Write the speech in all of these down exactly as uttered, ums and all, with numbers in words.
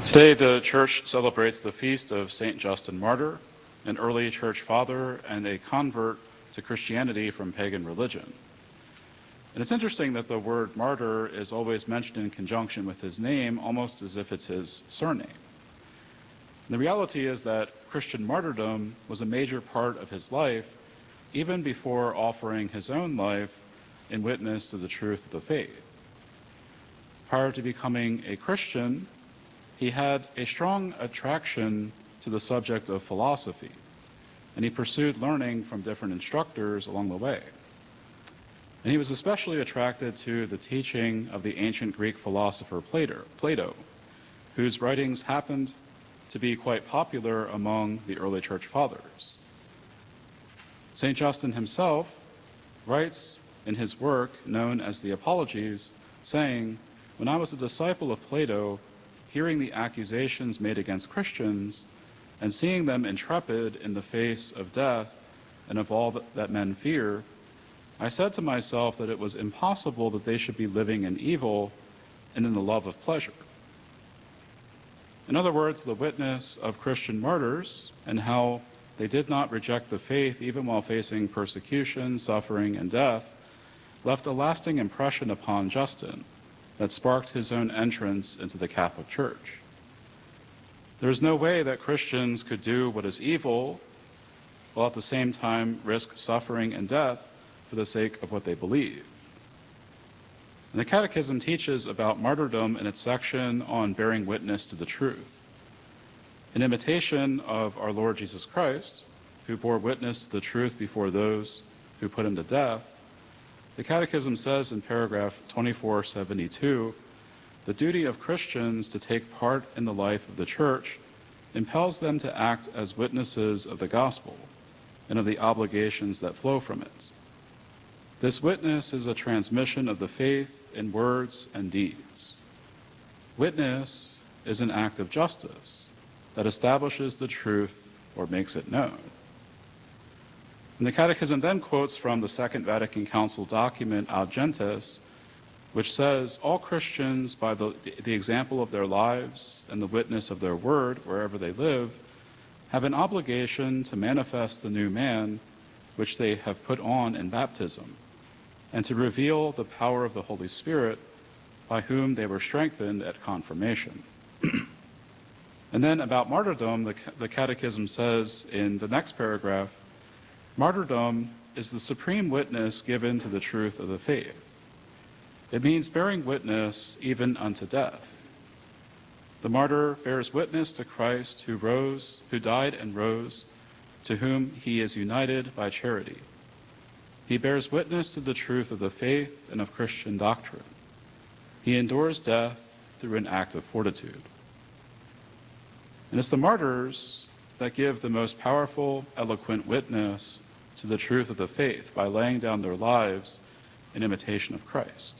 Today, the Church celebrates the feast of Saint Justin Martyr, an early Church father and a convert to Christianity from pagan religion. And it's interesting that the word martyr is always mentioned in conjunction with his name, almost as if it's his surname. And the reality is that Christian martyrdom was a major part of his life, even before offering his own life in witness to the truth of the faith. Prior to becoming a Christian, he had a strong attraction to the subject of philosophy, and he pursued learning from different instructors along the way. And he was especially attracted to the teaching of the ancient Greek philosopher Plato, whose writings happened to be quite popular among the early Church fathers. Saint Justin himself writes in his work known as the Apologies, saying, "When I was a disciple of Plato, hearing the accusations made against Christians and seeing them intrepid in the face of death and of all that men fear, I said to myself that it was impossible that they should be living in evil and in the love of pleasure." In other words, the witness of Christian martyrs and how they did not reject the faith even while facing persecution, suffering, and death left a lasting impression upon Justin that sparked his own entrance into the Catholic Church. There is no way that Christians could do what is evil while at the same time risk suffering and death for the sake of what they believe. And the Catechism teaches about martyrdom in its section on bearing witness to the truth. In imitation of our Lord Jesus Christ, who bore witness to the truth before those who put him to death, the Catechism says in paragraph twenty-four seventy-two, the duty of Christians to take part in the life of the Church impels them to act as witnesses of the gospel and of the obligations that flow from it. This witness is a transmission of the faith in words and deeds. Witness is an act of justice that establishes the truth or makes it known. And the Catechism then quotes from the Second Vatican Council document Ad Gentes, which says, all Christians, by the, the example of their lives and the witness of their word, wherever they live, have an obligation to manifest the new man which they have put on in baptism, and to reveal the power of the Holy Spirit by whom they were strengthened at confirmation. And then about martyrdom, the, the Catechism says in the next paragraph, martyrdom is the supreme witness given to the truth of the faith. It means bearing witness even unto death. The martyr bears witness to Christ who rose, who died and rose, to whom he is united by charity. He bears witness to the truth of the faith and of Christian doctrine. He endures death through an act of fortitude. And it's the martyrs that give the most powerful, eloquent witness to the truth of the faith by laying down their lives in imitation of Christ.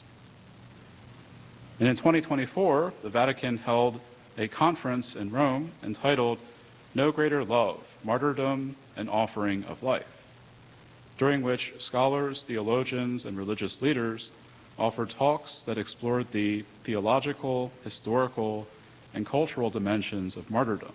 And in twenty twenty-four, the Vatican held a conference in Rome entitled No Greater Love, Martyrdom and Offering of Life, during which scholars, theologians, and religious leaders offered talks that explored the theological, historical, and cultural dimensions of martyrdom.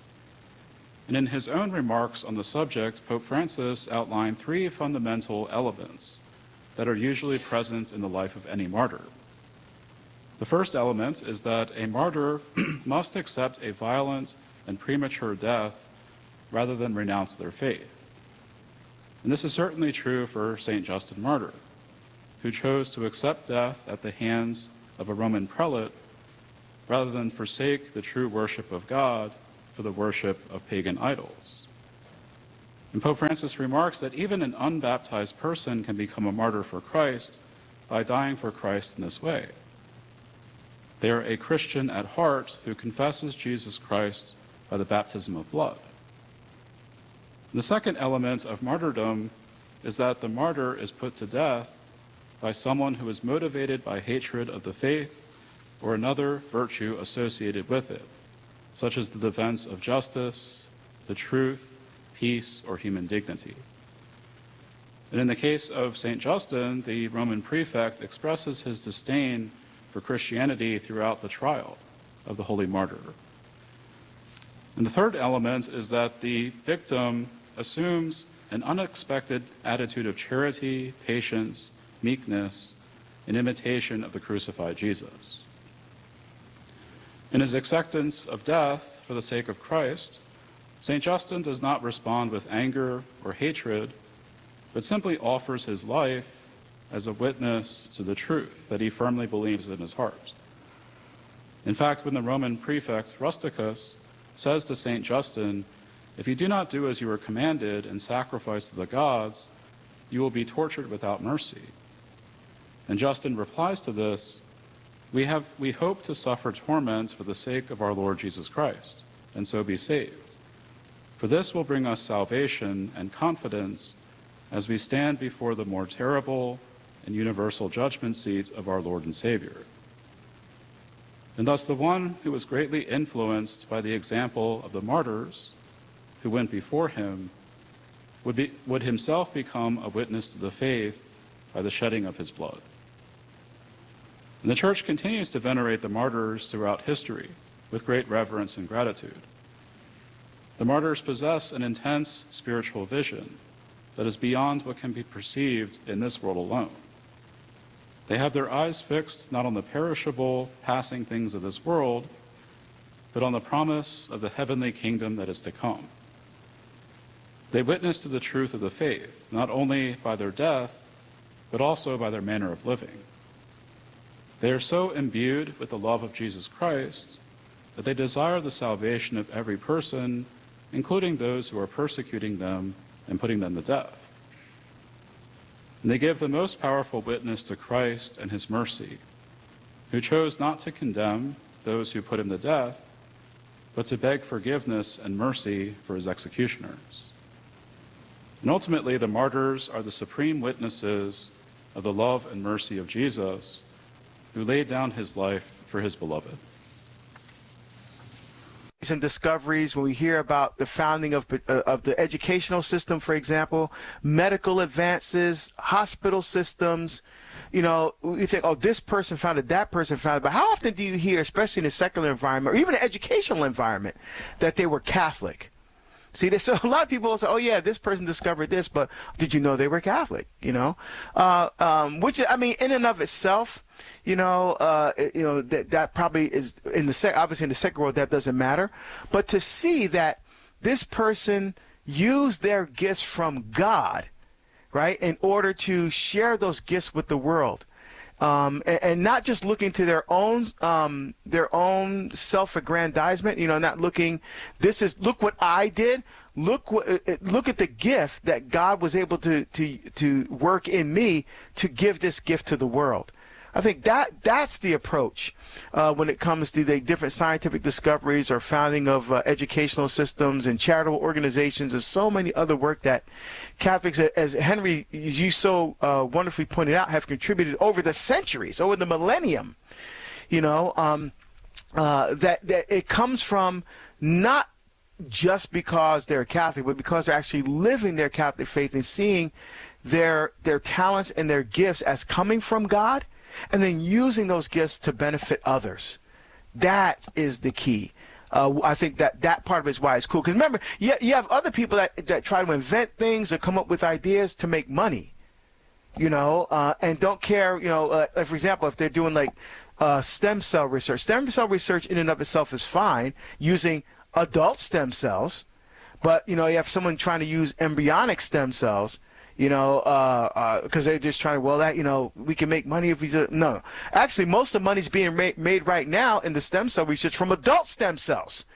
And in his own remarks on the subject, Pope Francis outlined three fundamental elements that are usually present in the life of any martyr. The first element is that a martyr must accept a violent and premature death rather than renounce their faith. And this is certainly true for Saint Justin Martyr, who chose to accept death at the hands of a Roman prelate rather than forsake the true worship of God for the worship of pagan idols. And Pope Francis remarks that even an unbaptized person can become a martyr for Christ by dying for Christ in this way. They are a Christian at heart who confesses Jesus Christ by the baptism of blood. And the second element of martyrdom is that the martyr is put to death by someone who is motivated by hatred of the faith or another virtue associated with it, such as the defense of justice, the truth, peace, or human dignity. And in the case of Saint Justin, the Roman prefect expresses his disdain for Christianity throughout the trial of the holy martyr. And the third element is that the victim assumes an unexpected attitude of charity, patience, meekness, in imitation of the crucified Jesus. In his acceptance of death for the sake of Christ, Saint Justin does not respond with anger or hatred, but simply offers his life as a witness to the truth that he firmly believes in his heart. In fact, when the Roman prefect Rusticus says to Saint Justin, "If you do not do as you are commanded and sacrifice to the gods, you will be tortured without mercy." And Justin replies to this, we, have, we hope to suffer torment for the sake of our Lord Jesus Christ, and so be saved. For this will bring us salvation and confidence as we stand before the more terrible and universal judgment seat of our Lord and Savior. And thus the one who was greatly influenced by the example of the martyrs who went before him would, be, would himself become a witness to the faith by the shedding of his blood. And the Church continues to venerate the martyrs throughout history with great reverence and gratitude. The martyrs possess an intense spiritual vision that is beyond what can be perceived in this world alone. They have their eyes fixed not on the perishable, passing things of this world, but on the promise of the heavenly kingdom that is to come. They witness to the truth of the faith, not only by their death, but also by their manner of living. They are so imbued with the love of Jesus Christ that they desire the salvation of every person, including those who are persecuting them and putting them to death. And they give the most powerful witness to Christ and his mercy, who chose not to condemn those who put him to death, but to beg forgiveness and mercy for his executioners. And ultimately, the martyrs are the supreme witnesses of the love and mercy of Jesus, who laid down his life for his beloved. And discoveries, when we hear about the founding of, uh, of the educational system, for example, medical advances, hospital systems, you know, you think, oh, this person founded, that person founded. But how often do you hear, especially in a secular environment or even an educational environment, that they were Catholic? See, so a lot of people will say, oh, yeah, this person discovered this, but did you know they were Catholic, you know? Uh, um, which, I mean, in and of itself, you know, uh, you know that, that probably is, in the sec obviously in the secular world, that doesn't matter. But to see that this person used their gifts from God, right, in order to share those gifts with the world. Um, and, and not just looking to their own um, their own self-aggrandizement, you know, not looking, this is, look what I did, look what, look at the gift that God was able to, to, to work in me to give this gift to the world. I think that that's the approach uh, when it comes to the different scientific discoveries or founding of uh, educational systems and charitable organizations and so many other work that Catholics, as Henry, as you so uh, wonderfully pointed out, have contributed over the centuries, over the millennium. You know, um, uh, that, that it comes from not just because they're Catholic, but because they're actually living their Catholic faith and seeing their their talents and their gifts as coming from God, and then using those gifts to benefit others. That is the key. Uh, I think that that part of it is why it's cool. Because remember, you, you have other people that, that try to invent things or come up with ideas to make money, you know, uh, and don't care, you know, uh, for example, if they're doing like uh, stem cell research. Stem cell research in and of itself is fine, using adult stem cells. But, you know, you have someone trying to use embryonic stem cells, you know, because uh, uh, they're just trying to, well, that, you know, we can make money if we do. No. Actually, most of the money is being ma made right now in the stem cell research from adult stem cells.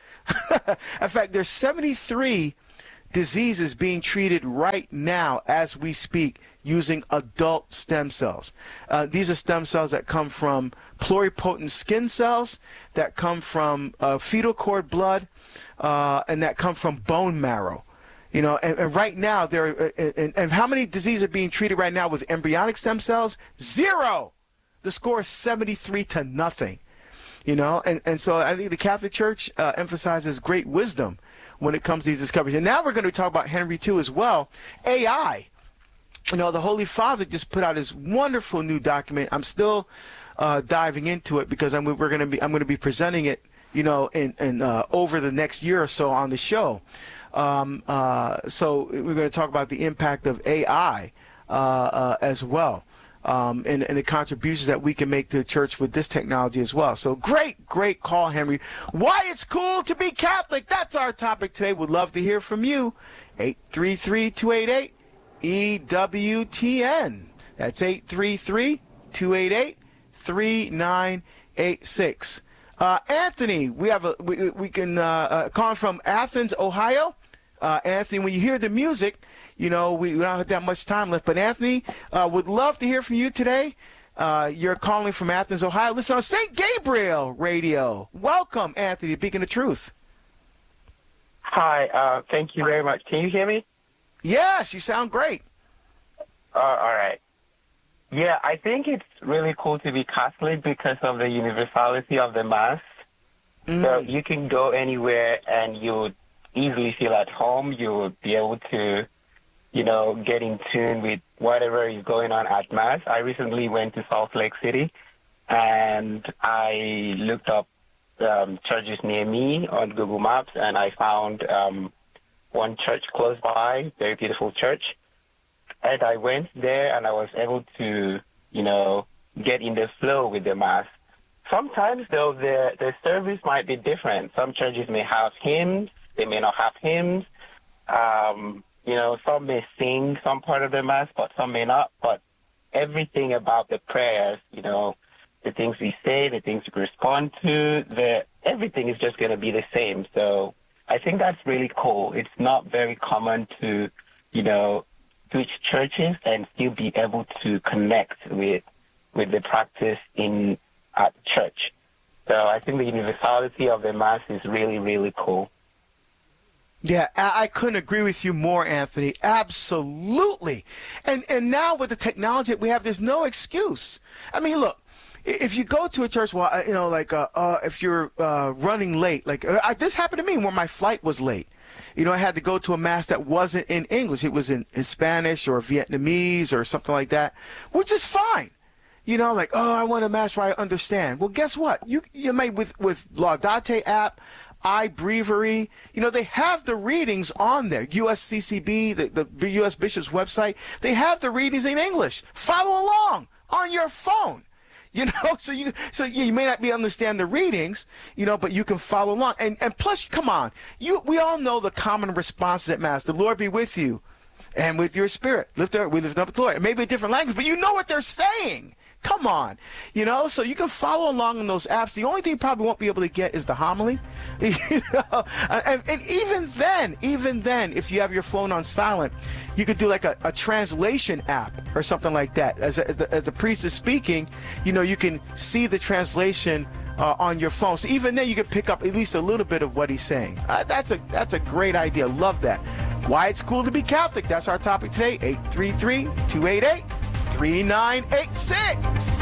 In fact, there's seventy-three diseases being treated right now as we speak using adult stem cells. Uh, these are stem cells that come from pluripotent skin cells, that come from uh, fetal cord blood, uh, and that come from bone marrow. You know, and, and right now, there, uh, and, and how many diseases are being treated right now with embryonic stem cells? Zero. The score is seventy-three to nothing. You know, and, and so I think the Catholic Church uh, emphasizes great wisdom when it comes to these discoveries. And now we're going to talk about Henry the Second as well. A I. You know, the Holy Father just put out this wonderful new document. I'm still uh, diving into it because I'm, we're going to be, I'm going to be presenting it you know, in, in uh, over the next year or so on the show. Um, uh, so we're going to talk about the impact of A I uh, uh, as well, um, and, and the contributions that we can make to the church with this technology as well. So great, great call, Henry. Why it's cool to be Catholic. That's our topic today. Would love to hear from you. eight three three, two eight eight, E W T N. That's eight three three, two eight eight, three nine eight six. Uh, Anthony, we have a we, we can uh, uh, call from Athens, Ohio. Uh, Anthony, when you hear the music, you know we, we don't have that much time left. But Anthony, uh, would love to hear from you today. Uh, you're calling from Athens, Ohio. Listen on Saint Gabriel Radio. Welcome, Anthony, to Beacon of Truth. Hi, uh, thank you very much. Can you hear me? Yes, you sound great. Uh, all right. Yeah, I think it's really cool to be Catholic because of the universality of the Mass. Mm. So you can go anywhere and you would easily feel at home. You would be able to, you know, get in tune with whatever is going on at Mass. I recently went to Salt Lake City and I looked up um, churches near me on Google Maps, and I found um, one church close by, very beautiful church. And I went there and I was able to, you know, get in the flow with the Mass. Sometimes, though, the, the service might be different. Some churches may have hymns. They may not have hymns. Um, you know, some may sing some part of the Mass, but some may not. But everything about the prayers, you know, the things we say, the things we respond to, the everything is just going to be the same. So I think that's really cool. It's not very common to, you know, switch churches and still be able to connect with with the practice in at church. So I think the universality of the Mass is really, really cool. Yeah, I couldn't agree with you more, Anthony. Absolutely. And and now with the technology that we have, there's no excuse. I mean, look, if you go to a church, well, you know, like uh, uh, if you're uh, running late, like uh, I, this happened to me when my flight was late. You know, I had to go to a Mass that wasn't in English. It was in, in Spanish or Vietnamese or something like that, which is fine. You know, like, oh, I want a Mass where I understand. Well, guess what? You you may, with, with Laudate app, iBreviary, you know, they have the readings on there. U S C C B, the, the U S Bishop's website, they have the readings in English. Follow along on your phone. You know, so you so you may not be understand the readings, you know, but you can follow along. And and plus, come on, you we all know the common responses at Mass. The Lord be with you, and with your spirit. Lift up, we lift up the Lord. It may be a different language, but you know what they're saying. Come on, you know, so you can follow along in those apps. The only thing you probably won't be able to get is the homily. You know? and, and even then, even then, if you have your phone on silent, you could do like a, a translation app or something like that. As, a, as, the, as the priest is speaking, you know, you can see the translation uh, on your phone. So even then, you can pick up at least a little bit of what he's saying. Uh, that's a that's a great idea. Love that. Why it's cool to be Catholic. That's our topic today. eight three three, two eight eight, three nine eight six.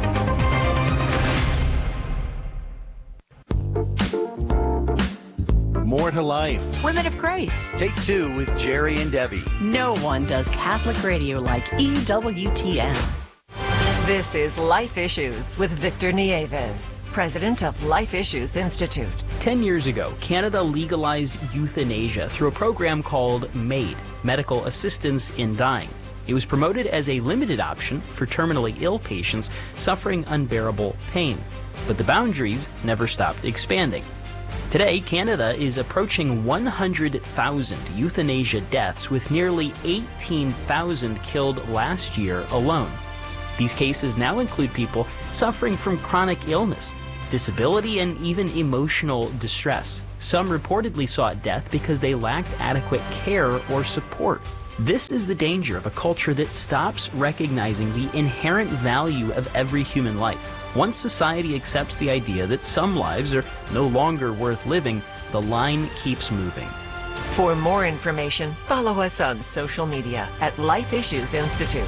More to Life. Women of Grace. Take two with Jerry and Debbie. No one does Catholic radio like E W T N. This is Life Issues with Victor Nieves, president of Life Issues Institute. Ten years ago, Canada legalized euthanasia through a program called MAID, Medical Assistance in Dying. It was promoted as a limited option for terminally ill patients suffering unbearable pain. But the boundaries never stopped expanding. Today, Canada is approaching one hundred thousand euthanasia deaths, with nearly eighteen thousand killed last year alone. These cases now include people suffering from chronic illness, disability, and even emotional distress. Some reportedly sought death because they lacked adequate care or support. This is the danger of a culture that stops recognizing the inherent value of every human life. Once society accepts the idea that some lives are no longer worth living, the line keeps moving. For more information, follow us on social media at Life Issues Institute.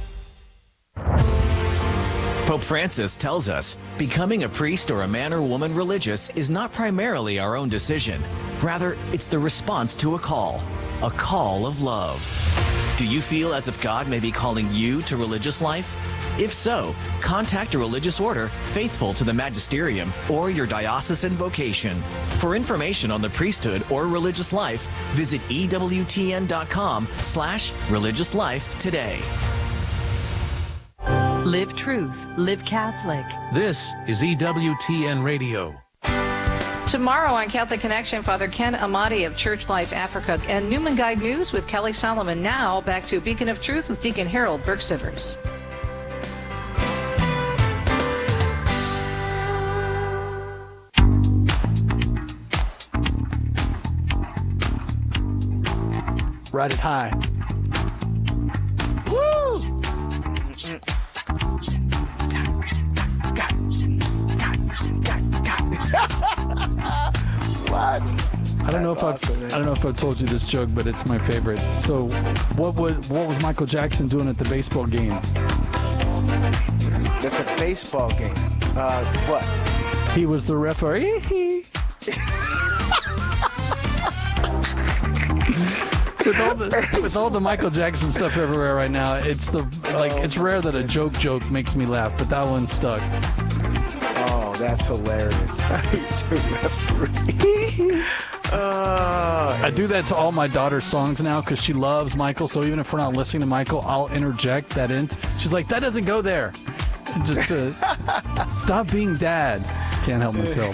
Pope Francis tells us, becoming a priest or a man or woman religious is not primarily our own decision. Rather, it's the response to a call, a call of love. Do you feel as if God may be calling you to religious life? If so, contact a religious order faithful to the magisterium or your diocesan vocation. For information on the priesthood or religious life, visit E W T N dot com slash religious life today. Live truth, live Catholic. This is E W T N Radio. Tomorrow on Catholic Connection, Father Ken Amati of Church Life Africa and Newman Guide News with Kelly Solomon. Now back to Beacon of Truth with Deacon Harold Burke-Sivers. Ride it high. Woo! What? I don't know if awesome, I've, I don't know if I've told you this joke, but it's my favorite. So, what was what was Michael Jackson doing at the baseball game? At the baseball game. Uh, what? He was the referee. With all the with all the Michael Jackson stuff everywhere right now, it's the like it's rare that a joke joke makes me laugh, but that one stuck. Oh, that's hilarious. He's a referee. uh, I do that to all my daughter's songs now because she loves Michael. So even if we're not listening to Michael, I'll interject that in. She's like, that doesn't go there. And just uh, stop being dad. Can't help myself.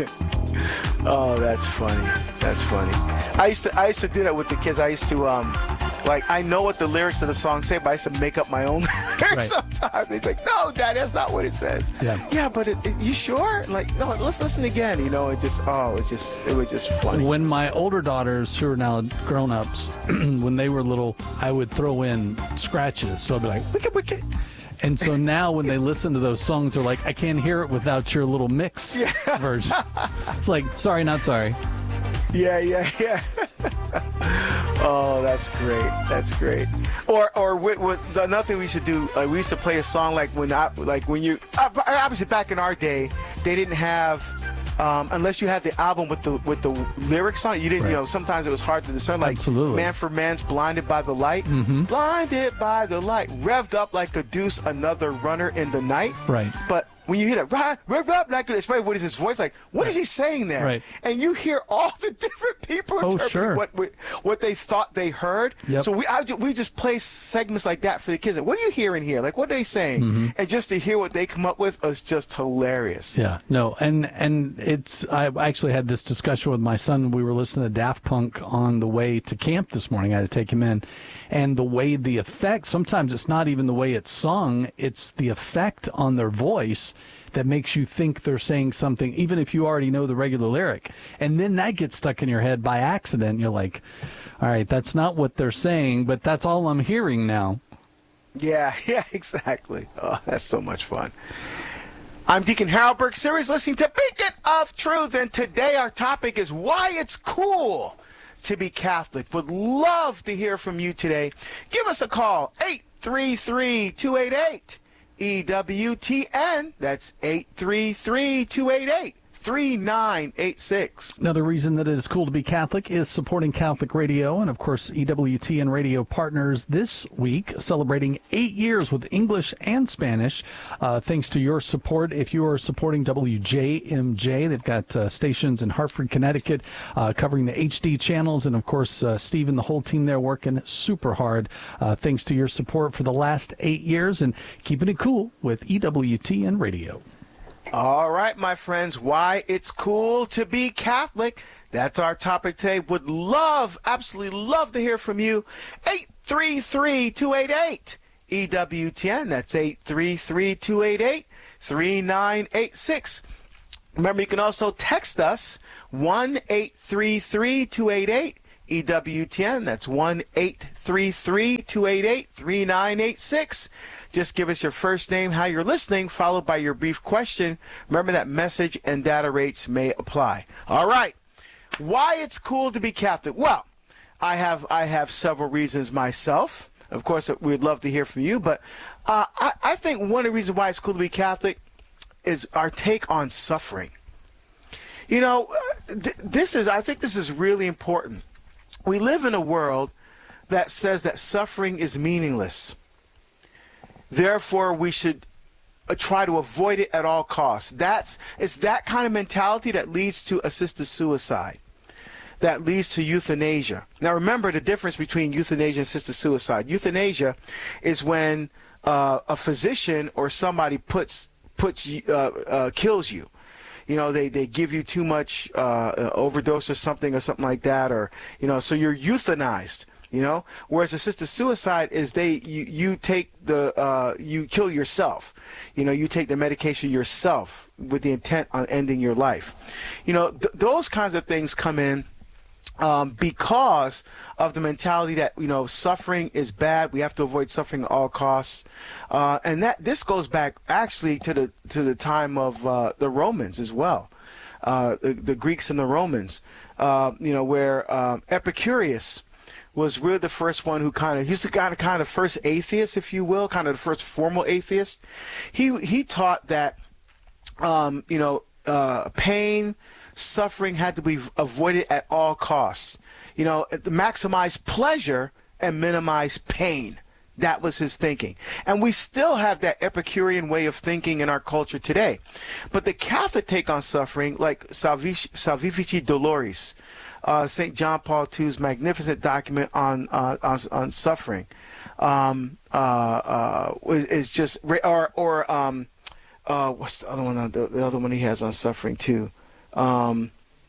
Oh, that's funny. That's funny. I used to I used to do that with the kids. I used to um like I know what the lyrics of the song say, but I used to make up my own lyrics right. sometimes. They're like, no, Dad, that's not what it says. Yeah. Yeah, but it, it, you sure? Like, no, let's listen again. You know, it just oh, it just it was just funny. When my older daughters, who are now grown ups, when they were little, I would throw in scratches. So I'd be like, wicked, wicked. And so now when they listen to those songs, they're like, I can't hear it without your little mix yeah. version. It's like, sorry, not sorry. Yeah, yeah, yeah. Oh, that's great. That's great. Or, or what, what, another thing we should do, uh, we used to play a song like when, I, like when you, obviously back in our day, they didn't have, um, unless you had the album with the with the lyrics on it, you didn't, right. you know, sometimes it was hard to discern. Like, absolutely. Man for Man's Blinded by the Light. Mm-hmm. Blinded by the light. Revved up like a deuce, another runner in the night. Right. But when you hear that, rah, rah, rah, like, especially what is his voice like? What is he saying there? Right. And you hear all the different people oh, interpreting sure. what what they thought they heard. Yep. So we I, we just play segments like that for the kids. Like, what are you hearing here? Like, what are they saying? Mm-hmm. And just to hear what they come up with is just hilarious. Yeah, no, and and it's I actually had this discussion with my son. We were listening to Daft Punk on the way to camp this morning. I had to take him in, and the way the effect. Sometimes it's not even the way it's sung; it's the effect on their voice that makes you think they're saying something, even if you already know the regular lyric. And then that gets stuck in your head by accident. You're like, all right, that's not what they're saying, but that's all I'm hearing now. Yeah, yeah, exactly. Oh, that's so much fun. I'm Deacon Harold Burke-Sivers, listening to Beacon of Truth, and today our topic is why it's cool to be Catholic. Would love to hear from you today. Give us a call, eight three three, two eight eight, E W T N. That's eight three three, two eight eight, three nine eight six. Another reason that it is cool to be Catholic is supporting Catholic Radio, and of course E W T N Radio partners this week celebrating eight years with English and Spanish. Uh, thanks to your support. If you are supporting W J M J, they've got uh, stations in Hartford, Connecticut, uh, covering the H D channels, and of course uh, Steve and the whole team there working super hard. Uh, thanks to your support for the last eight years and keeping it cool with E W T N Radio. All right, my friends, why it's cool to be Catholic. That's our topic today. Would love, absolutely love to hear from you. eight three three, two eight eight, E W T N. That's eight three three, two eight eight, three nine eight six. Remember, you can also text us, one eight three three, two eight eight, E W T N. That's one eight three three, two eight eight, three nine eight six. Just give us your first name, how you're listening, followed by your brief question. Remember that message and data rates may apply. All right. Why it's cool to be Catholic? Well, I have I have several reasons myself. Of course, we'd love to hear from you. But uh, I, I think one of the reasons why it's cool to be Catholic is our take on suffering. You know, th- this is I think this is really important. We live in a world that says that suffering is meaningless. therefore we should uh, try to avoid it at all costs. That's it's that kind of mentality that leads to assisted suicide, that leads to euthanasia. Now remember the difference between euthanasia and assisted suicide. Euthanasia is when uh, a physician or somebody puts puts uh, uh, kills you. You know, they, they give you too much uh, overdose or something or something like that, or, you know, so you're euthanized, you know, whereas assisted suicide is they, you, you take the, uh, you kill yourself, you know, you take the medication yourself with the intent on ending your life. You know, th- those kinds of things come in Um, because of the mentality that, you know, suffering is bad. We have to avoid suffering at all costs. Uh, and that this goes back actually to the to the time of uh, the Romans as well, uh, the, the Greeks and the Romans, uh, you know, where um, Epicurus was really the first one who kind of, he's the kind of, kind of first atheist, if you will, kind of the first formal atheist. He, he taught that, um, you know, uh, pain, suffering had to be avoided at all costs. You know, to maximize pleasure and minimize pain. That was his thinking. And we still have that Epicurean way of thinking in our culture today. But the Catholic take on suffering, like Salvifici, Salvifici Doloris, uh, Saint John Paul the Second's magnificent document on uh, on, on suffering, um, uh, uh, is, is just, or, or um, uh, what's the other one? The, the other one he has on suffering too. Um,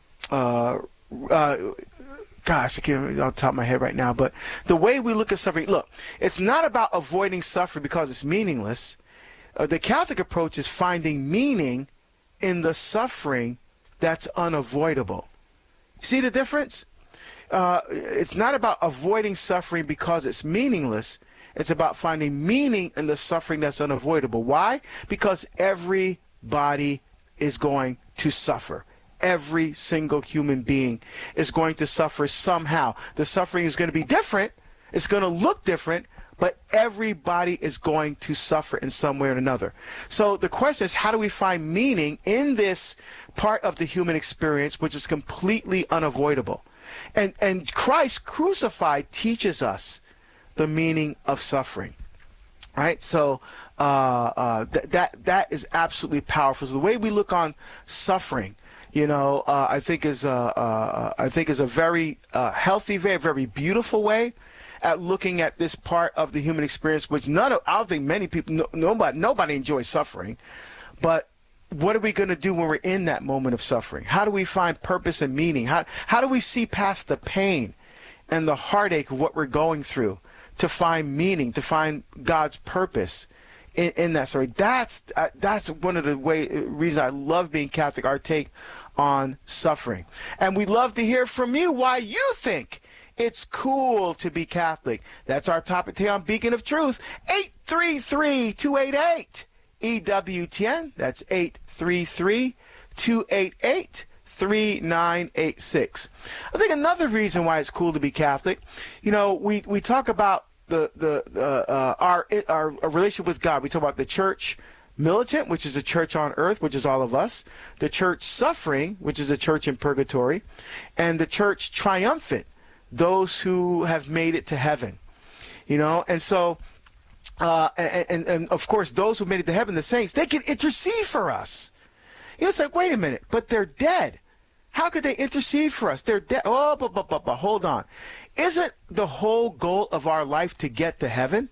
uh, uh, gosh, I can't remember off the top of my head right now, but the way we look at suffering, look, it's not about avoiding suffering because it's meaningless. Uh, the Catholic approach is finding meaning in the suffering that's unavoidable. See the difference? Uh, it's not about avoiding suffering because it's meaningless. It's about finding meaning in the suffering that's unavoidable. Why? Because everybody is going to suffer. Every single human being is going to suffer somehow. The suffering is going to be different. It's going to look different, but everybody is going to suffer in some way or another. So the question is, how do we find meaning in this part of the human experience, which is completely unavoidable? And, and Christ crucified teaches us the meaning of suffering. All right, so uh, uh, th- that that is absolutely powerful. So the way we look on suffering, you know, uh, I think is a, uh, I think is a very uh, healthy way, a very beautiful way at looking at this part of the human experience, which none of, I don't think many people, no, nobody, nobody enjoys suffering. But what are we going to do when we're in that moment of suffering? How do we find purpose and meaning? How how do we see past the pain and the heartache of what we're going through to find meaning, to find God's purpose in, in that story? That's uh, that's one of the way reasons I love being Catholic, our take on suffering. And we'd love to hear from you why you think it's cool to be Catholic. That's our topic today on Beacon of Truth. eight three three, two eight eight, E W T N. That's eight three three, two eight eight, three nine eight six. I think another reason why it's cool to be Catholic, you know, we, we talk about the the uh, uh, our, our our relationship with God. We talk about the church militant, which is the church on earth, which is all of us, the church suffering, which is the church in purgatory, and the church triumphant, those who have made it to heaven. You know, and so uh, and, and and of course those who made it to heaven, the saints, they can intercede for us. You know, it's like, wait a minute, but they're dead. How could they intercede for us? They're dead. Oh, but, but, but, but hold on. Isn't the whole goal of our life to get to heaven?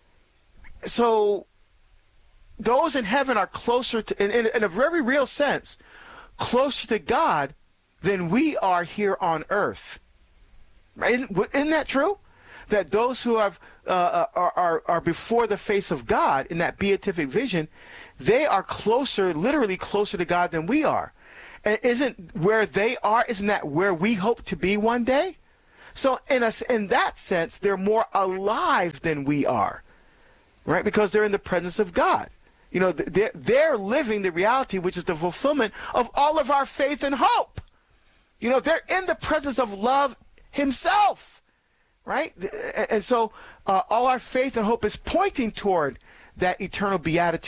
So those in heaven are closer to, in, in, in a very real sense, closer to God than we are here on earth. Isn't, isn't that true? That those who have uh, are, are are before the face of God in that beatific vision, they are closer, literally closer to God than we are. And isn't where they are, isn't that where we hope to be one day? So in a, in that sense, they're more alive than we are, right? Because they're in the presence of God. You know, they're, they're living the reality, which is the fulfillment of all of our faith and hope. You know, they're in the presence of love himself, right? And so uh, all our faith and hope is pointing toward that eternal beatitude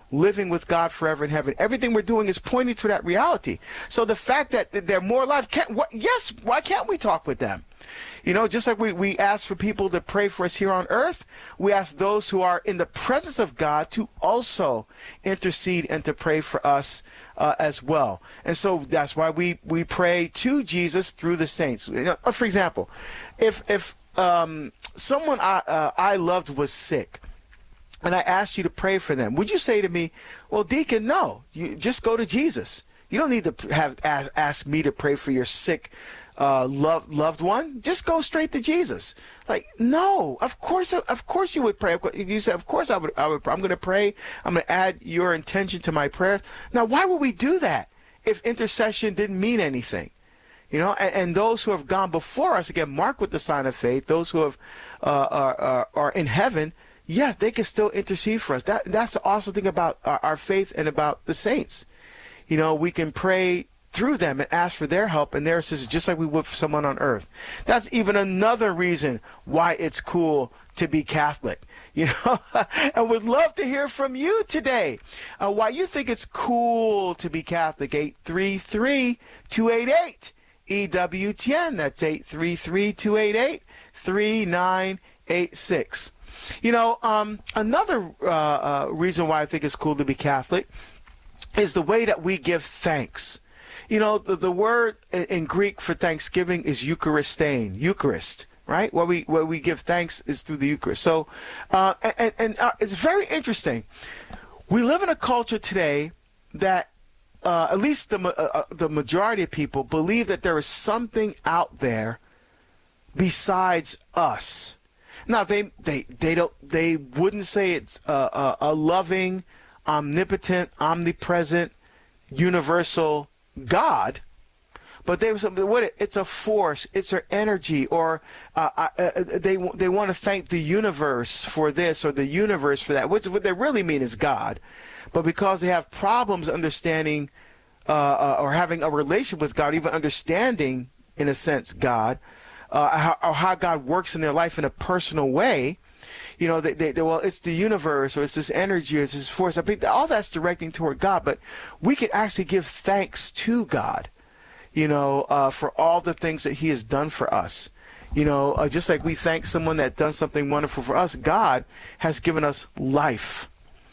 living with God forever in heaven. Everything we're doing is pointing to that reality. So the fact that they're more alive, can't, what, yes, why can't we talk with them? You know, just like we, we ask for people to pray for us here on earth, we ask those who are in the presence of God to also intercede and to pray for us uh, as well. And so that's why we, we pray to Jesus through the saints. You know, for example, if if um, someone I, uh, I loved was sick, and I asked you to pray for them, would you say to me, well, Deacon, no, you just go to Jesus. You don't need to have ask me to pray for your sick uh, loved loved one. Just go straight to Jesus. Like, no, of course, of course you would pray. You said, of course I would. I would. I'm going to pray. I'm going to add your intention to my prayers. Now, why would we do that if intercession didn't mean anything? You know, and, and those who have gone before us, again, marked with the sign of faith, those who have uh, are, are are in heaven. Yes, they can still intercede for us. That that's the awesome thing about our, our faith and about the saints. You know, we can pray through them and ask for their help and their assistance, just like we would for someone on earth. That's even another reason why it's cool to be Catholic. You know, I would love to hear from you today. Uh, why you think it's cool to be Catholic? eight three three, two eight eight, E W T N. That's eight three three, two eight eight, three nine eight six. You know, um, another uh, uh, reason why I think it's cool to be Catholic is the way that we give thanks. You know, the, the word in Greek for Thanksgiving is Eucharistein, Eucharist, right? Where we where we give thanks is through the Eucharist. So, uh, and, and uh, it's very interesting. We live in a culture today that, uh, at least the uh, the majority of people believe that there is something out there besides us. Now, they they they don't they wouldn't say it's a, a, a loving, omnipotent, omnipresent, universal God, but they what it, it's a force, it's an energy, or uh, uh, they they want to thank the universe for this or the universe for that, which what they really mean is God, but because they have problems understanding uh, uh, or having a relation with God, even understanding in a sense God. Uh, how, or how God works in their life in a personal way, you know, they, they, they, well, it's the universe, or it's this energy, or it's this force. I think all that's directing toward God, but we can actually give thanks to God, you know, uh, for all the things that He has done for us. You know, uh, just like we thank someone that done something wonderful for us, God has given us life.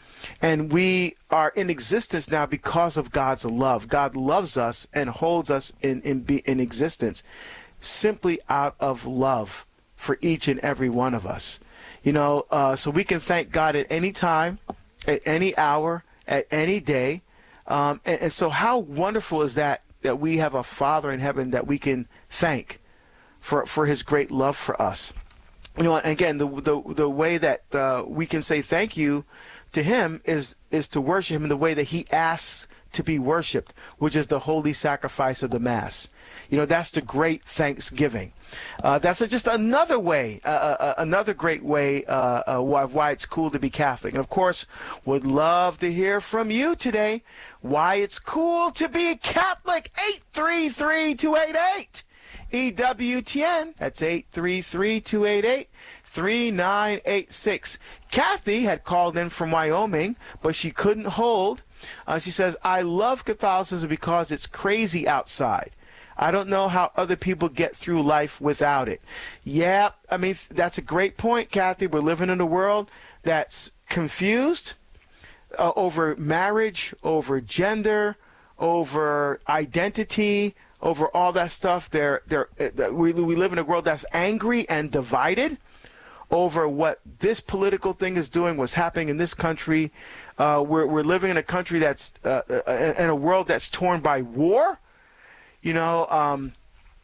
And we are in existence now because of God's love. God loves us and holds us in, in, be, in existence simply out of love for each and every one of us. You know, uh, so we can thank God at any time, at any hour, at any day. Um, and, and so how wonderful is that, that we have a Father in heaven that we can thank for, for His great love for us. You know, and again, the, the, the way that uh, we can say thank you to Him is, is to worship Him in the way that He asks to be worshiped, which is the holy sacrifice of the Mass. You know, that's the great thanksgiving. Uh, that's a, just another way, uh, uh, another great way uh, uh, why, why it's cool to be Catholic. And, of course, would love to hear from you today why it's cool to be Catholic. eight three three, two eight eight, E W T N. That's eight three three, two eight eight, three nine eight six. Kathy had called in from Wyoming, but she couldn't hold. Uh, she says, I love Catholicism because it's crazy outside. I don't know how other people get through life without it. Yeah, I mean, that's a great point, Kathy. We're living in a world that's confused uh, over marriage, over gender, over identity, over all that stuff. They're, they're, uh, we, we live in a world that's angry and divided over what this political thing is doing, what's happening in this country. Uh, we're, we're living in a country that's, uh, uh, in a world that's torn by war. You know, um,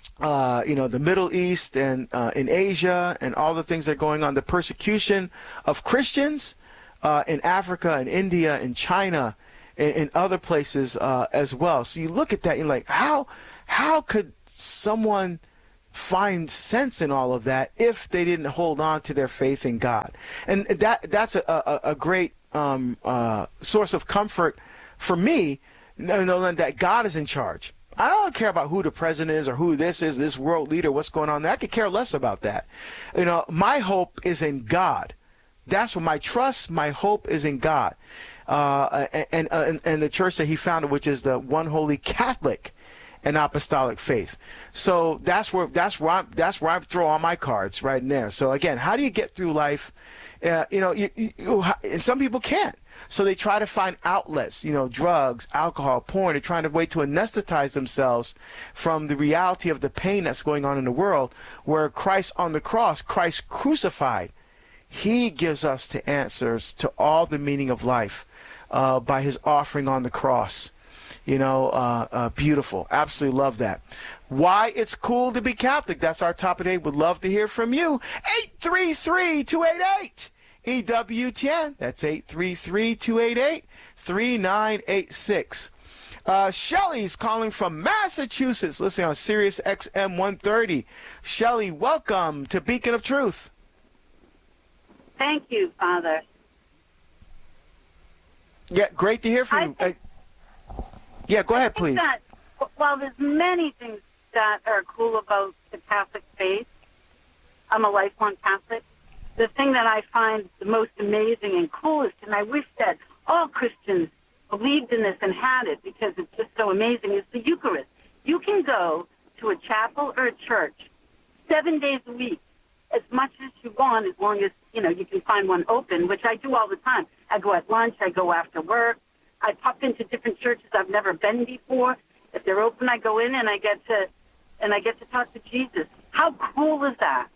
uh, you know, the Middle East and uh, in Asia and all the things that are going on, the persecution of Christians uh, in Africa and India and China and, and other places uh, as well. So you look at that and you're like, how, how could someone find sense in all of that if they didn't hold on to their faith in God? And that that's a, a, a great um, uh, source of comfort for me, knowing that God is in charge. I don't care about who the president is or who this is, this world leader, what's going on there. I could care less about that. You know, my hope is in God. That's what my trust, my hope is in God. uh, and, uh, and and the church that he founded, which is the One Holy Catholic and Apostolic Faith. So that's where that's where I'm, that's where I throw all my cards right in there. So again, how do you get through life? Uh, you know, you, you, and some people can't. So they try to find outlets, you know, drugs, alcohol, porn. They're trying to way to anesthetize themselves from the reality of the pain that's going on in the world, where Christ on the cross, Christ crucified, he gives us the answers to all the meaning of life uh, by his offering on the cross. You know, uh, uh, beautiful. Absolutely love that. Why it's cool to be Catholic. That's our topic today. Would love to hear from you. eight three three, two eight eight, E W T N. That's eight three three, two eight eight, three nine eight six. Uh, Shelly's calling from Massachusetts, listening on Sirius X M one thirty. Shelly, welcome to Beacon of Truth. Thank you, Father. Yeah, great to hear from you. Think, uh, yeah, go ahead, please. That, well, there's many things that are cool about the Catholic faith. I'm a lifelong Catholic. The thing that I find the most amazing and coolest, and I wish that all Christians believed in this and had it because it's just so amazing, is the Eucharist. You can go to a chapel or a church seven days a week, as much as you want, as long as, you know, you can find one open, which I do all the time. I go at lunch, I go after work, I pop into different churches I've never been before. If they're open, I go in and I get to and I get to talk to Jesus. How cool is that?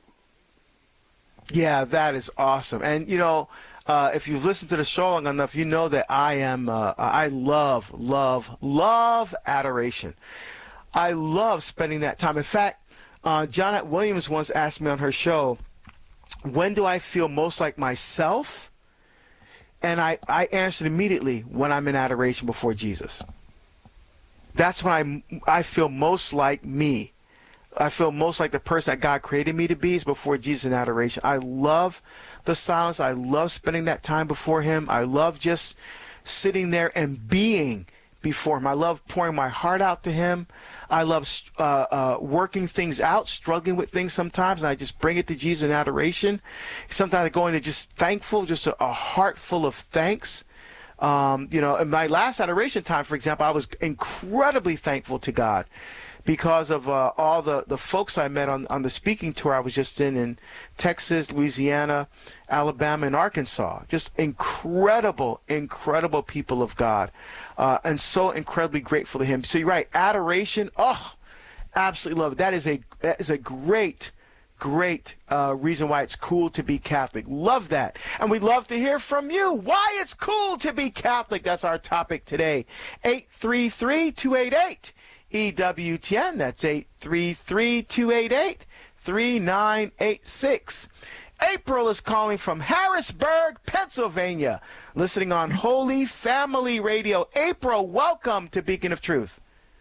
Yeah, that is awesome. And, you know, uh, if you've listened to the show long enough, you know that I am, uh, I love, love, love adoration. I love spending that time. In fact, uh, Janet Williams once asked me on her show, when do I feel most like myself? And I, I answered immediately, when I'm in adoration before Jesus. That's when I, I feel most like me. I feel most like the person that God created me to be is before Jesus in adoration. I love the silence. I love spending that time before him. I love just sitting there and being before him. I love pouring my heart out to him. I love uh, uh, working things out, struggling with things sometimes, and I just bring it to Jesus in adoration. Sometimes I go into just thankful, just a, a heart full of thanks. Um, you know, in my last adoration time, for example, I was incredibly thankful to God because of uh, all the, the folks I met on, on the speaking tour I was just in, in Texas, Louisiana, Alabama, and Arkansas. Just incredible, incredible people of God. Uh, and so incredibly grateful to him. So you're right, adoration, oh, absolutely love it. That is a, that is a great, great uh, reason why it's cool to be Catholic. Love that. And we'd love to hear from you. Why it's cool to be Catholic. That's our topic today. eight three three, two eight eight, E W T N. That's eight three three, two eight eight, three nine eight six. April is calling from Harrisburg, Pennsylvania, listening on Holy Family Radio. April, welcome to Beacon of Truth.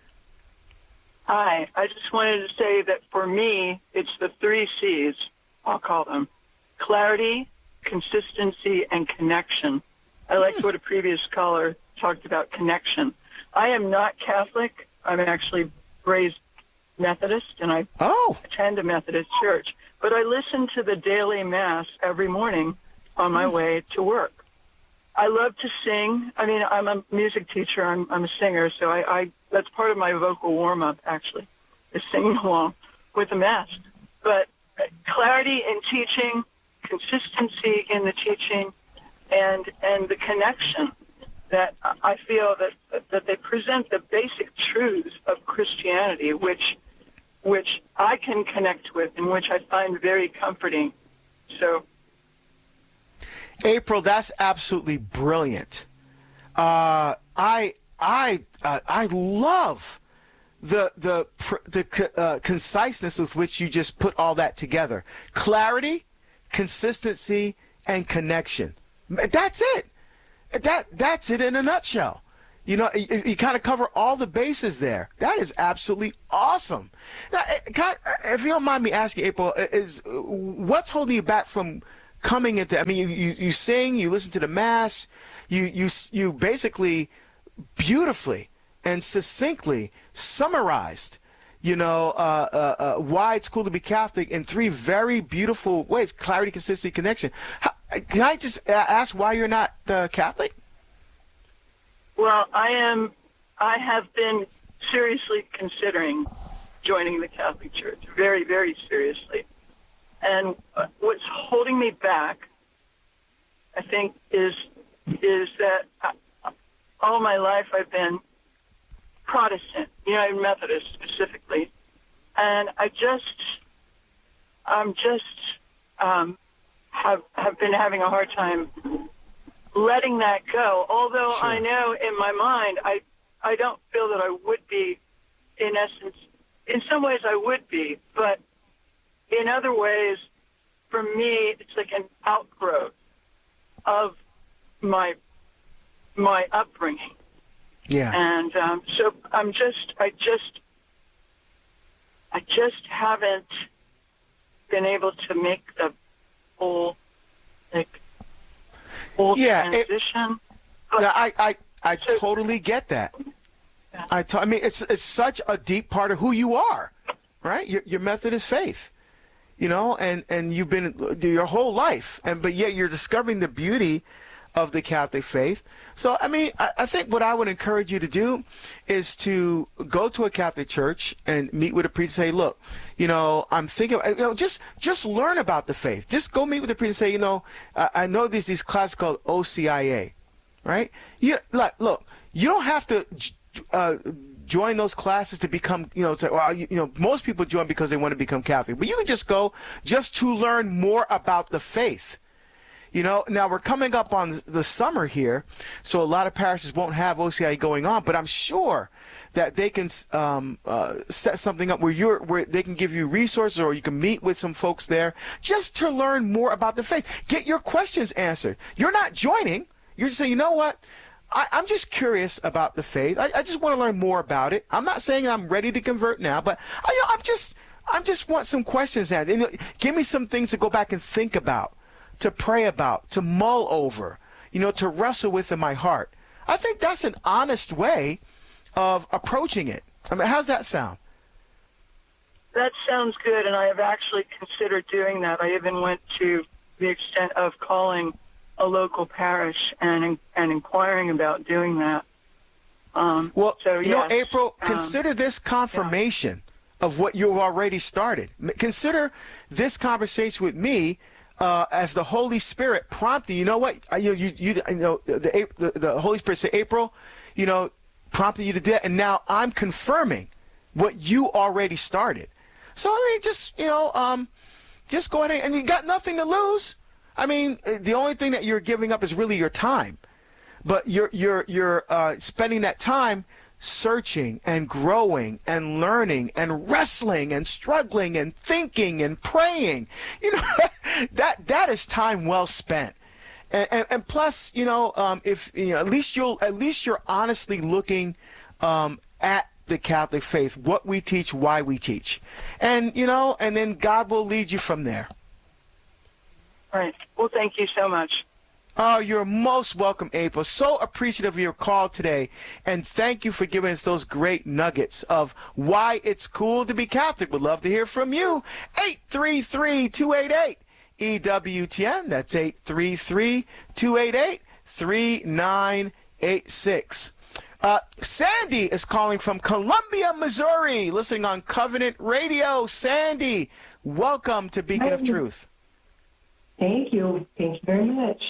Hi. I just wanted to say that for me, it's the three C's, I'll call them. Clarity, consistency, and connection. I liked what a previous caller talked about, connection. I am not Catholic. I'm actually raised Methodist, and I oh. attend a Methodist church. But I listen to the daily Mass every morning on my mm. way to work. I love to sing. I mean, I'm a music teacher. I'm, I'm a singer, so I, I that's part of my vocal warm-up, actually, is singing along with the Mass. But clarity in teaching, consistency in the teaching, and and the connection that I feel that that they present the basic truths of Christianity, which which I can connect with and which I find very comforting. So, April, that's absolutely brilliant. Uh, I I uh, I love the the the uh, conciseness with which you just put all that together. Clarity, consistency, and connection. That's it. That that's it in a nutshell. You know, you, you kind of cover all the bases there. That is absolutely awesome. Now, can I, if you don't mind me asking, April, is what's holding you back from coming into? I mean, you, you, you sing, you listen to the Mass, you you you basically beautifully and succinctly summarized, you know, uh, uh, uh, why it's cool to be Catholic in three very beautiful ways: clarity, consistency, connection. How, can I just ask why you're not uh, Catholic? Well, I am. I have been seriously considering joining the Catholic Church, very, very seriously. And what's holding me back, I think, is is that I, all my life I've been Protestant, United Methodist specifically, and I just, I'm just um, have have been having a hard time letting that go. Although Sure. I know in my mind, I I don't feel that I would be, in essence, in some ways I would be, but in other ways, for me, it's like an outgrowth of my my upbringing. Yeah. And um, so I'm just, I just, I just haven't been able to make the whole, like, whole Yeah, it- transition. Yeah, I, I, I totally get that. I, t- I mean, it's it's such a deep part of who you are, right? Your, your Methodist faith, you know, and, and you've been your whole life, and but yet you're discovering the beauty of the Catholic faith. So, I mean, I, I think what I would encourage you to do is to go to a Catholic church and meet with a priest and say, look, you know, I'm thinking, you know, just just learn about the faith. Just go meet with the priest and say, you know, uh, I know there's these classes called O C I A, right? You like, look, you don't have to uh, join those classes to become, you know, say, well, you, you know, most people join because they want to become Catholic, but you can just go just to learn more about the faith. You know, now we're coming up on the summer here, so a lot of parishes won't have O C I A going on, but I'm sure that they can um, uh, set something up where you're where they can give you resources, or you can meet with some folks there just to learn more about the faith. Get your questions answered. You're not joining. You're just saying, you know what? I, I'm just curious about the faith. I, I just want to learn more about it. I'm not saying I'm ready to convert now, but I, you know, I'm just I just want some questions answered. You know, give me some things to go back and think about, to pray about, to mull over, you know, to wrestle with in my heart. I think that's an honest way of approaching it. I mean, how's that sound? That sounds good, and I have actually considered doing that. I even went to the extent of calling a local parish and and inquiring about doing that. Um, well, so, you know, yes, April, um, consider this confirmation yeah. of what you've already started. Consider this conversation with me uh, as the Holy Spirit prompting. You know what? You you, you, you know the, the the Holy Spirit said, April, you know, prompted you to do it, and now I'm confirming what you already started. So I mean, just you know, um, just go ahead and you got nothing to lose. I mean, the only thing that you're giving up is really your time, but you're you're you're uh, spending that time searching and growing and learning and wrestling and struggling and thinking and praying. You know, that that is time well spent. And, and, and plus, you know, um, if you know, at least you'll at least you're honestly looking um, at the Catholic faith, what we teach, why we teach, and you know, and then God will lead you from there. Right. Well, thank you so much. Oh, you're most welcome, April. So appreciative of your call today, and thank you for giving us those great nuggets of why it's cool to be Catholic. Would love to hear from you. eight three three, two eight eight, E W T N. That's eight three three, two eight eight, three nine eight six. Uh, Sandy is calling from Columbia, Missouri, listening on Covenant Radio. Sandy, welcome to Beacon Hi. of Truth. Thank you. Thank you very much.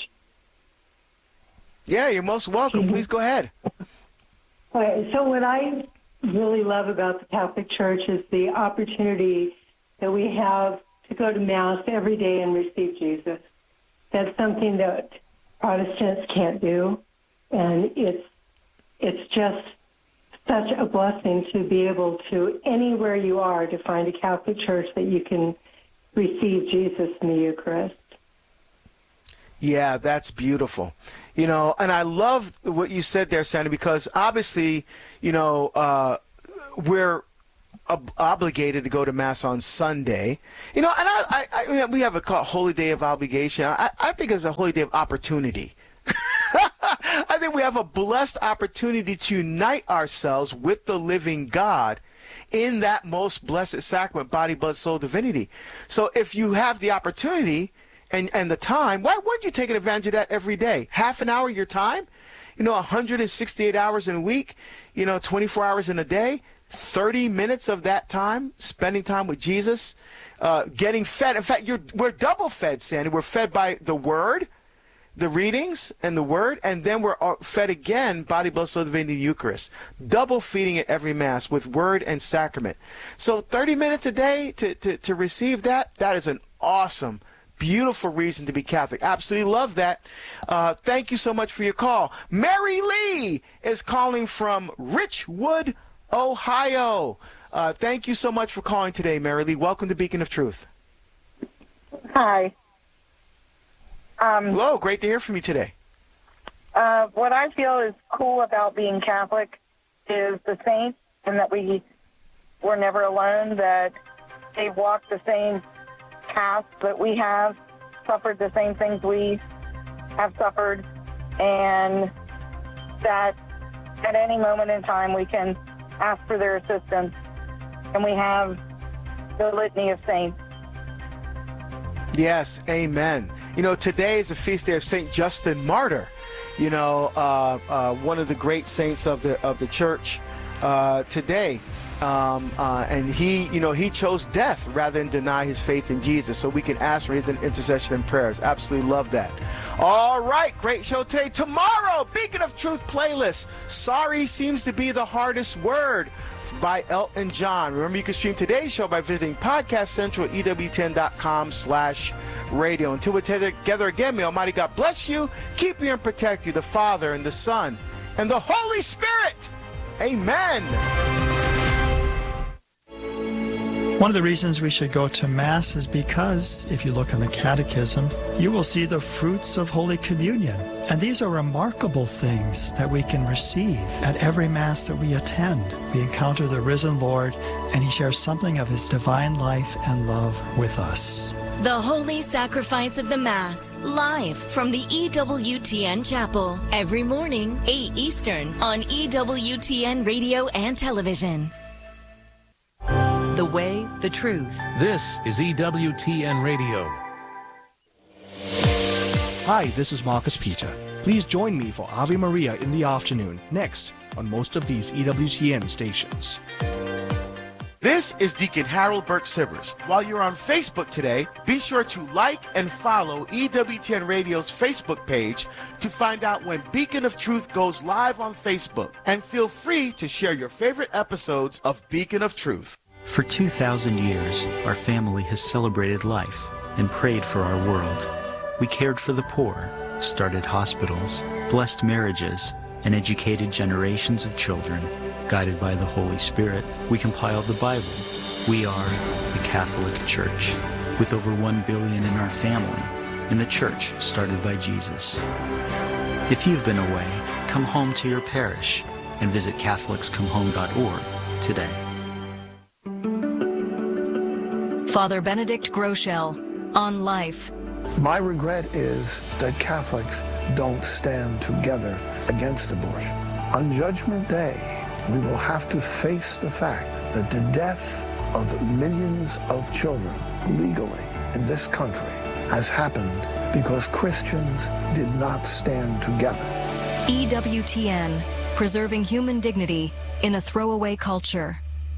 Yeah, you're most welcome. Please go ahead. All right, so what I really love about the Catholic Church is the opportunity that we have to go to Mass every day and receive Jesus. That's something that Protestants can't do, and it's it's just such a blessing to be able to, anywhere you are, to find a Catholic Church that you can receive Jesus in the Eucharist. Yeah, that's beautiful. You know, and I love what you said there, Sandy, because obviously, you know, uh, we're ob- obligated to go to Mass on Sunday. You know, and I, I, I we have a call Holy Day of Obligation. I, I think it's a Holy Day of Opportunity. I think we have a blessed opportunity to unite ourselves with the living God in that most blessed sacrament, body, blood, soul, divinity. So if you have the opportunity and, and the time, why wouldn't you take advantage of that every day? Half an hour of your time? you know, one hundred sixty-eight hours in a week, you know, twenty-four hours in a day, thirty minutes of that time, spending time with Jesus, uh, getting fed. In fact, you're, we're double fed, Sandy. We're fed by the Word, the readings and the Word, and then we're fed again, body, blood, soul, divinity, the Eucharist. Double feeding at every Mass with Word and Sacrament. So thirty minutes a day to, to, to receive that, that is an awesome, beautiful reason to be Catholic. Absolutely love that. Uh, thank you so much for your call. Mary Lee is calling from Richwood, Ohio. Uh, thank you so much for calling today, Mary Lee. Welcome to Beacon of Truth. Hi. Um, Hello, great to hear from you today. Uh, what I feel is cool about being Catholic is the saints, and that we were never alone, that they walked the same path that we have, suffered the same things we have suffered, and that at any moment in time we can ask for their assistance, and we have the litany of saints. Yes, amen. You know, today is a feast day of Saint Justin Martyr. You know, uh, uh, one of the great saints of the of the church uh, today, um, uh, and he, you know, he chose death rather than deny his faith in Jesus. So we can ask for his intercession and prayers. Absolutely love that. All right, great show today. Tomorrow, Beacon of Truth playlist. Sorry seems to be the hardest word, by Elton John. Remember, you can stream today's show by visiting Podcast Central at E W ten dot com slash radio. Until we're together again, may Almighty God bless you, keep you and protect you, the Father and the Son and the Holy Spirit. Amen. One of the reasons we should go to Mass is because, if you look in the Catechism, you will see the fruits of Holy Communion. And these are remarkable things that we can receive at every Mass that we attend. We encounter the risen Lord, and he shares something of his divine life and love with us. The Holy Sacrifice of the Mass, live from the E W T N Chapel, every morning, eight Eastern, on E W T N Radio and Television. The way, the truth. This is E W T N Radio. Hi, this is Marcus Peter. Please join me for Ave Maria in the afternoon, next on most of these E W T N stations. This is Deacon Harold Burke Sivers. While you're on Facebook today, be sure to like and follow E W T N Radio's Facebook page to find out when Beacon of Truth goes live on Facebook. And feel free to share your favorite episodes of Beacon of Truth. For two thousand years, our family has celebrated life and prayed for our world. We cared for the poor, started hospitals, blessed marriages, and educated generations of children. Guided by the Holy Spirit, we compiled the Bible. We are the Catholic Church, with over one billion in our family, and the church started by Jesus. If you've been away, come home to your parish and visit Catholics Come Home dot org today. Father Benedict Groeschel, on life. My regret is that Catholics don't stand together against abortion. On Judgment Day, we will have to face the fact that the death of millions of children legally in this country has happened because Christians did not stand together. E W T N, preserving human dignity in a throwaway culture.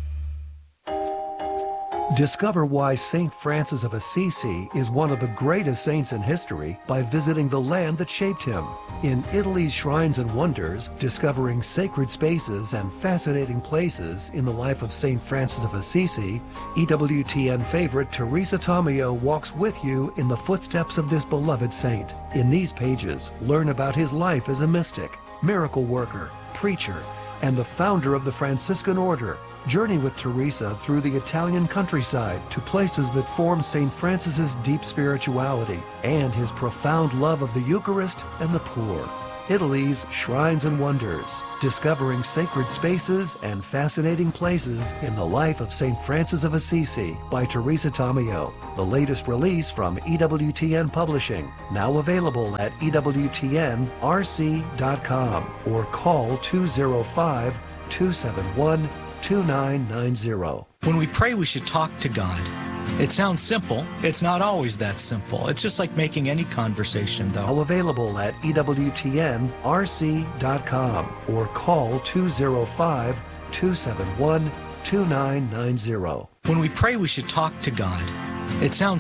Discover why Saint Francis of Assisi is one of the greatest saints in history by visiting the land that shaped him. In Italy's Shrines and Wonders, discovering sacred spaces and fascinating places in the life of Saint Francis of Assisi, E W T N favorite Teresa Tomeo walks with you in the footsteps of this beloved saint. In these pages, learn about his life as a mystic, miracle worker, preacher, and the founder of the Franciscan Order. Journey with Teresa through the Italian countryside to places that form Saint Francis's deep spirituality and his profound love of the Eucharist and the poor. Italy's Shrines and Wonders, discovering sacred spaces and fascinating places in the life of Saint Francis of Assisi by Teresa Tomeo. The latest release from E W T N Publishing, now available at E W T N R C dot com or call two oh five, two seven one, two nine nine zero. When we pray, we should talk to God. It sounds simple. It's not always that simple. It's just like making any conversation, though. Now available at E W T N R C dot com or call two oh five, two seven one, two nine nine zero. When we pray, we should talk to God. It sounds